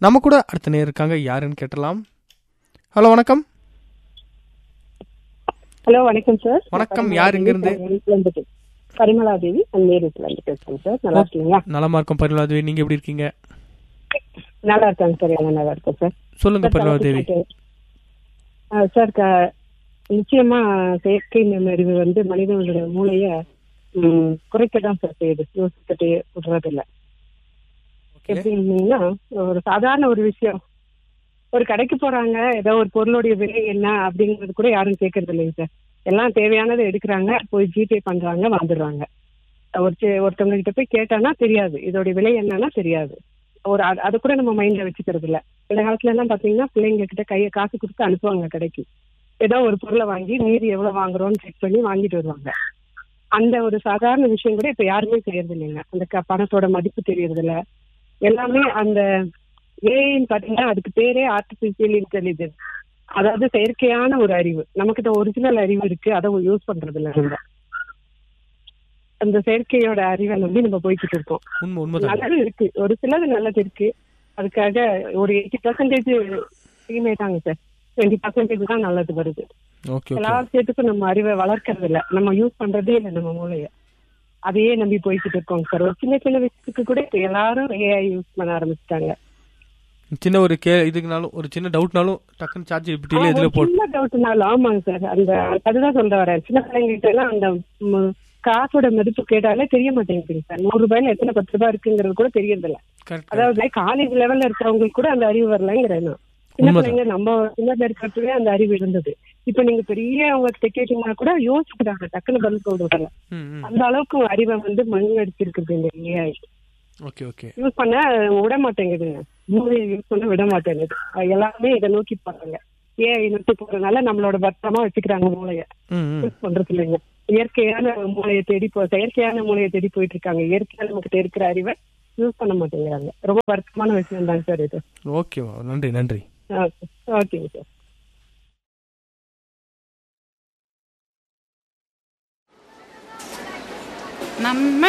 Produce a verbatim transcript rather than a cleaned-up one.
நம்ம கூட அடுத்த நேரம் இருக்காங்க, யாருன்னு கேட்டலாம். ஹலோ வணக்கம். ஹலோ வணக்கம் சார். வணக்கம், யார் இங்கிருந்து? பரிமளா தேவி நேரத்துல இருந்து பேசுறேன் சார். நல்லா இருக்கீங்களா? நலமா இருக்கும் பரிமளா தேவி, நீங்க எப்படி இருக்கீங்க? நல்லா இருக்காங்க சார், எல்லாம் நல்லா இருக்கும் சார். சொல்லுங்க பரிமளா தேவி. சார், நிச்சயமா செயற்கை நுண்ணறிவு வந்து மனிதனுடைய மூளைய குறைக்கதான் சார் செய்யுது, யோசிச்சுட்டு விடுறது இல்லை. எப்படின்னா, ஒரு சாதாரண ஒரு விஷயம், ஒரு கடைக்கு போறாங்க, ஏதோ ஒரு பொருளுடைய விலை என்ன அப்படிங்கிறது கூட யாரும் கேட்கறது இல்லைங்க சார். எல்லாம் தேவையானதை எடுக்கிறாங்க, போய் ஜிபே பண்றாங்க, வந்துடுறாங்க. ஒரு ஒருத்தவங்க கிட்ட போய் கேட்டானா தெரியாது, இதோடைய விலை என்னன்னா தெரியாது. ஒரு அது கூட நம்ம மைண்ட்ல வச்சுக்கிறது இல்லை. இந்த காலத்துல எல்லாம் பாத்தீங்கன்னா பிள்ளைங்க கிட்ட கையை காசு கொடுத்து அனுப்புவாங்க கடைக்கு, ஏதோ ஒரு பொருளை வாங்கி மீதி எவ்வளவு வாங்குறோம்னு செக் பண்ணி வாங்கிட்டு வருவாங்க. அந்த ஒரு சாதாரண விஷயம் கூட இப்ப யாருமே செய்யறது இல்லைங்க. அந்த பணத்தோட மதிப்பு தெரியறது இல்லை. எல்லாமே அந்த ஏஐன்னு பாத்தீங்கன்னா அதுக்கு பேரே ஆர்டிபிஷியல் இன்டெலிஜென்ஸ், அதாவது செயற்கையான ஒரு அறிவு. நமக்கிட்ட ஒரிஜினல் அறிவு இருக்கு, அதை யூஸ் பண்றது இல்லை. நம்ம அந்த செயற்கையோட அறிவை நம்பி நம்ம போய்கிட்டு இருக்கோம். நல்லது இருக்கு, ஒரு சிலது நல்லது இருக்கு. அதுக்காக ஒரு eighty percentage தீமைதாங்க sir, twenty percentage தான் நல்லது வருது. எல்லா விஷயத்துக்கும் நம்ம அறிவை வளர்க்கறது இல்லை, நம்ம யூஸ் பண்றதே இல்லை நம்ம மூளைய. அதையே நம்பி போய்கிட்டு இருக்கோம் சார். ஒரு சின்ன சின்ன விஷயத்துக்கு கூட இப்ப எல்லாரும் ஏஐ யூஸ் பண்ண ஆரம்பிச்சிட்டாங்க. சின்ன ஒரு கே இதுக்குனாலும் ஒரு சின்ன டவுட்னாலும் டக்குன்னு சார்ஜ் ஜிபிடில இதுல போட்டு சின்ன டவுட்னாலும் ஆமாங்க சார். அந்த அதுதான் சொல்ல வரேன், சின்ன பிள்ளைங்கிட்ட எல்லாம் அந்த காசோட மதிப்பு கேட்டாலே தெரிய மாட்டேங்குது சார். நூறு ரூபாயில எத்தனை பத்து ரூபாய் இருக்குங்கிறது கூட தெரியறது இல்ல. அதாவது காலேஜ் லெவல்ல இருக்கிறவங்களுக்கு கூட அந்த அறிவு வரலங்கிறேன். சின்ன பிள்ளைங்க நம்ம சின்ன இருக்கிறதுவே அந்த அறிவு இருந்தது. இப்ப நீங்க பெரிய அவங்க கேட்டீங்கன்னா கூட யோசிக்கிறாங்க, டக்குன்னு பதில் சொல்றதில்ல. அந்த அளவுக்கு அறிவை வந்து மண்ணடிச்சிருக்குது இந்த ஏஐ. யூஸ் பண்ண விட மாட்டேங்குதுங்க, மூளையை யூஸ் பண்ண விட மாட்டேங்குது. எல்லாமே இதை நோக்கி போறாங்க, ஏஐ நோக்கி போறதுனால நம்மளோட பத்திரமா வச்சுக்கிறாங்க மூளைய. யூஸ் பண்றது இல்லைங்க, இயற்கையான மூளையை தேடி போ செயற்கையான மூளையை தேடி போயிட்டு இருக்காங்க. இயற்கையான நமக்கு இருக்கிற அறிவை யூஸ் பண்ண மாட்டேங்கிறாங்க. ரொம்ப வருத்தமான விஷயம் தாங்க சார் இது. ஓகே, நன்றி நன்றி. ஓகேங்க சார். நம்ம